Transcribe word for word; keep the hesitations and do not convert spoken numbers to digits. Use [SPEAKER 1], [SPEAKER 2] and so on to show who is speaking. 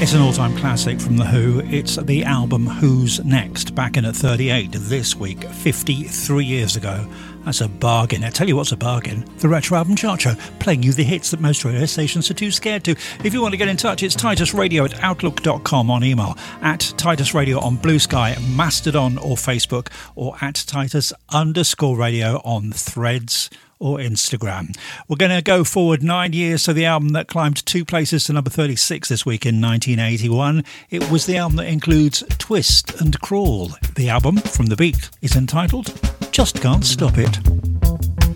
[SPEAKER 1] It's an all-time classic from The Who. It's the album Who's Next, back in at thirty-eight this week, fifty-three years ago. That's a bargain. I tell you what's a bargain. The Retro Album Chart Show, playing you the hits that most radio stations are too scared to. If you want to get in touch, it's Titus Radio at outlook dot com on email, at Titus Radio on Blue Sky, Mastodon or Facebook, or at Titus underscore radio on Threads or Instagram. We're going to go forward nine years to the album that climbed two places to number thirty-six this week in nineteen eighty-one. It was the album that includes Twist and Crawl. The album, From the Beat, is entitled Just Can't Stop It.